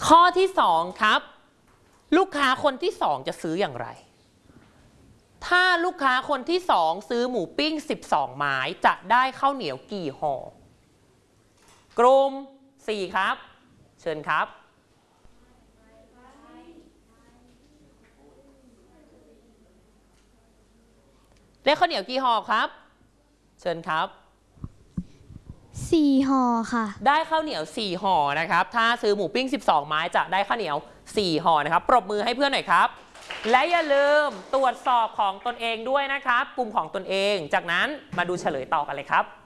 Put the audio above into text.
ข้อที่2ครับลูกค้าคนที่2จะซื้ออย่างไรถ้าลูกค้าคนที่2ซื้อหมูปิ้ง12ไม้จะได้ข้าวเหนียวกี่ห่อกลุ่ม4ครับเชิญครับได้ข้าวเหนียวกี่ห่อครับเชิญครับ 4 ห่อค่ะได้ข้าวเหนียว4ห่อนะครับถ้าซื้อหมูปิ้ง12ไม้จะได้ข้าวเหนียว4ห่อนะครับปรบมือให้เพื่อนหน่อยครับและอย่าลืมตรวจสอบของตนเองด้วยนะครับกลุ่มของตนเองจากนั้นมาดูเฉลยต่อกันเลยครับ